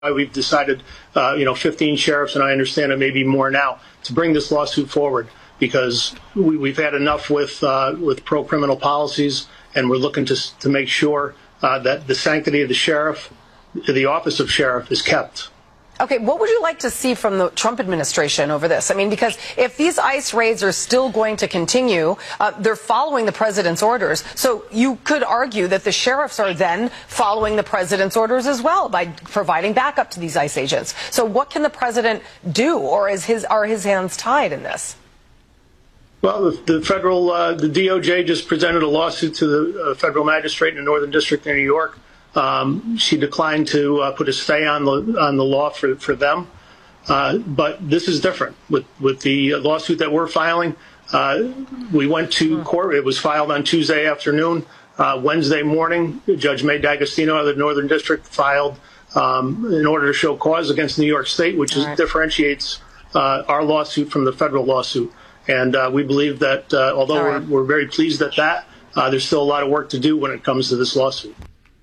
we've decided, 15 sheriffs, and I understand it may be more now, to bring this lawsuit forward, because we've had enough with pro-criminal policies, and we're looking to make sure that the sanctity of the sheriff, the office of sheriff, is kept. Okay, what would you like to see from the Trump administration over this? I mean, because if these ICE raids are still going to continue, they're following the president's orders. So you could argue that the sheriffs are then following the president's orders as well by providing backup to these ICE agents. So what can the president do, or are his hands tied in this? Well, the DOJ just presented a lawsuit to the federal magistrate in the Northern District of New York. She declined to put a stay on the law for them. But this is different. With the lawsuit that we're filing, we went to court. It was filed on Tuesday afternoon. Wednesday morning, Judge May D'Agostino of the Northern District filed an order to show cause against New York State, which differentiates our lawsuit from the federal lawsuit. And we believe that although we're very pleased at that, there's still a lot of work to do when it comes to this lawsuit.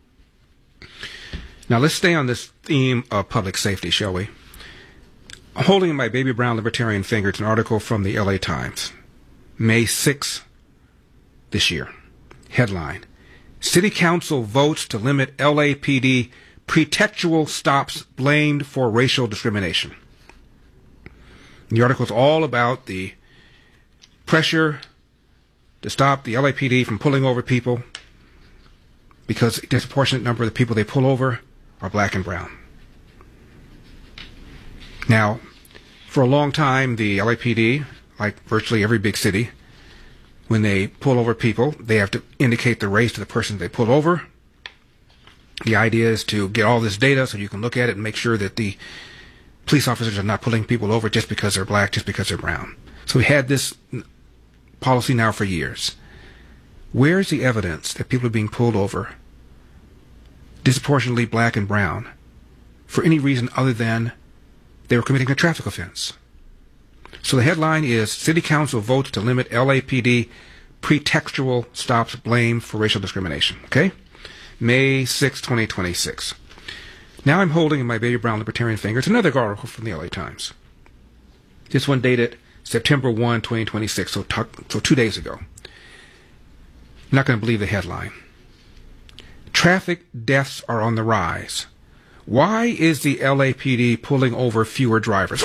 Now, let's stay on this theme of public safety, shall we? I'm holding in my baby brown libertarian fingers an article from the LA Times, May 6 this year. Headline: City Council votes to limit LAPD pretextual stops blamed for racial discrimination. The article is all about the pressure to stop the LAPD from pulling over people because a disproportionate number of the people they pull over are black and brown. Now, for a long time, the LAPD, like virtually every big city, when they pull over people, they have to indicate the race to the person they pull over. The idea is to get all this data so you can look at it and make sure that the police officers are not pulling people over just because they're black, just because they're brown. So we had this policy now for years. Where's the evidence that people are being pulled over disproportionately black and brown for any reason other than they were committing a traffic offense? So the headline is: City Council votes to limit LAPD pretextual stops blamed for racial discrimination. Okay? May 6, 2026. Now I'm holding in my baby brown libertarian fingers another article from the LA Times. This one dated September 1, 2026, so 2 days ago. You're not going to believe the headline. Traffic deaths are on the rise. Why is the LAPD pulling over fewer drivers?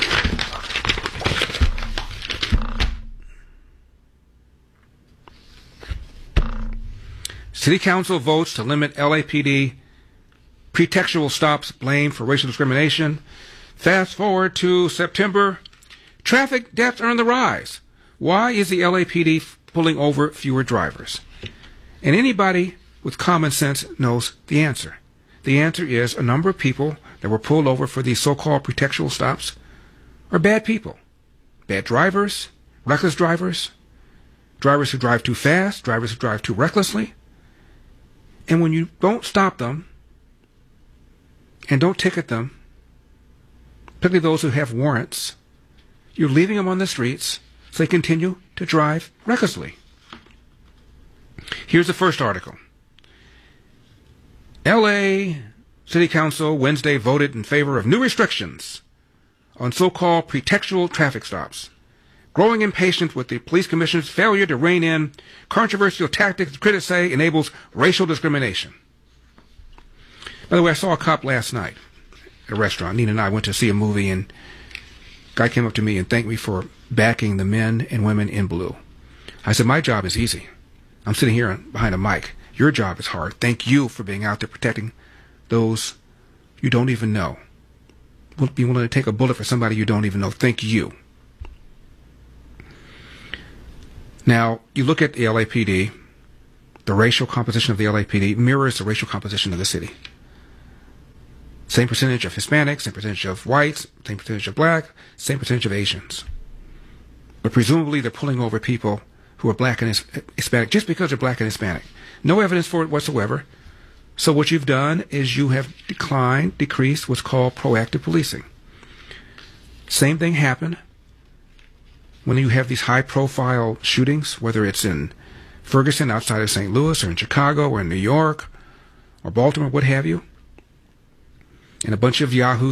City Council votes to limit LAPD pretextual stops blamed for racial discrimination. Fast forward to September. Traffic deaths are on the rise. Why is the LAPD pulling over fewer drivers? And anybody with common sense knows the answer. The answer is a number of people that were pulled over for these so-called pretextual stops are bad people. Bad drivers, reckless drivers, drivers who drive too fast, drivers who drive too recklessly. And when you don't stop them and don't ticket them, particularly those who have warrants, you're leaving them on the streets so they continue to drive recklessly. Here's the first article. LA City Council Wednesday voted in favor of new restrictions on so-called pretextual traffic stops. Growing impatience with the police commissioner's failure to rein in controversial tactics critics say enables racial discrimination. By the way, I saw a cop last night at a restaurant. Nina and I went to see a movie, and a guy came up to me and thanked me for backing the men and women in blue. I said, my job is easy. I'm sitting here behind a mic. Your job is hard. Thank you for being out there protecting those you don't even know. Be willing to take a bullet for somebody you don't even know. Thank you. Now, you look at the LAPD, the racial composition of the LAPD mirrors the racial composition of the city. Same percentage of Hispanics, same percentage of whites, same percentage of black, same percentage of Asians. But presumably they're pulling over people who are black and Hispanic just because they're black and Hispanic. No evidence for it whatsoever. So what you've done is you have decreased what's called proactive policing. Same thing happened when you have these high-profile shootings, whether it's in Ferguson outside of St. Louis or in Chicago or in New York or Baltimore, what have you. and a bunch of Yahoo